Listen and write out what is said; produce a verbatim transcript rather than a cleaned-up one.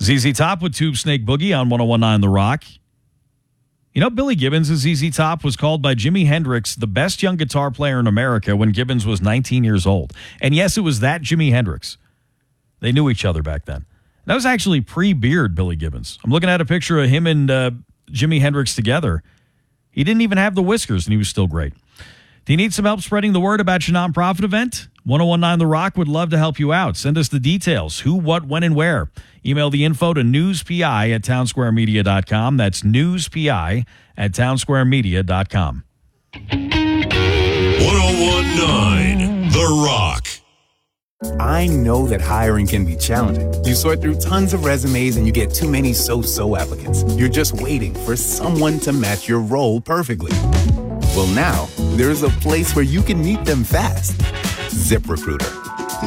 Z Z Top with Tube Snake Boogie on one oh one point nine The Rock. You know, Billy Gibbons of Z Z Top was called by Jimi Hendrix the best young guitar player in America when Gibbons was nineteen years old. And yes, it was that Jimi Hendrix. They knew each other back then. That was actually pre-beard Billy Gibbons. I'm looking at a picture of him and uh, Jimi Hendrix together. He didn't even have the whiskers, and he was still great. Do you need some help spreading the word about your nonprofit event? one oh one point nine The Rock would love to help you out. Send us the details, who, what, when, and where. Email the info to newspi at townsquaremedia dot com. That's newspi at townsquaremedia dot com. one oh one point nine The Rock. I know that hiring can be challenging. You sort through tons of resumes and you get too many so-so applicants. You're just waiting for someone to match your role perfectly. Well, now, there's a place where you can meet them fast. ZipRecruiter.